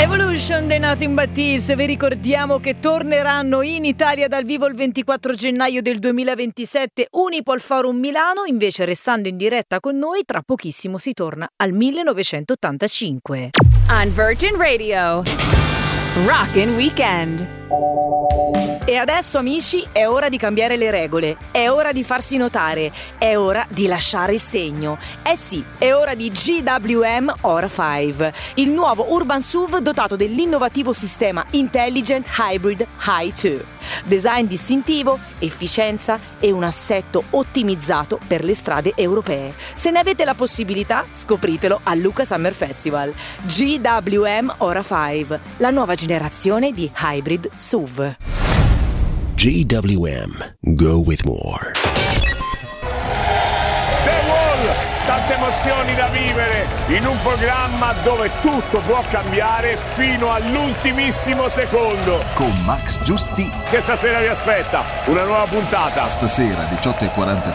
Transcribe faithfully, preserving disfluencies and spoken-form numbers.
Evolution dei Nothing But Thieves. Vi ricordiamo che torneranno in Italia dal vivo il ventiquattro gennaio del duemilaventisette Unipol Forum Milano. Invece, restando in diretta con noi, tra pochissimo si torna al millenovecentottantacinque. On Virgin Radio, Rockin' Weekend. E adesso, amici, è ora di cambiare le regole, è ora di farsi notare, è ora di lasciare il segno. Eh sì, è ora di G W M Ora cinque, il nuovo Urban S U V dotato dell'innovativo sistema Intelligent Hybrid Hi due. Design distintivo, efficienza e un assetto ottimizzato per le strade europee. Se ne avete la possibilità, scopritelo al Lucca Summer Festival. G W M Ora cinque, la nuova generazione di Hybrid S U V. G W M, go with more. The Wall, tante emozioni da vivere in un programma dove tutto può cambiare fino all'ultimissimo secondo. Con Max Giusti. Che stasera vi aspetta una nuova puntata. Stasera diciotto e quaranta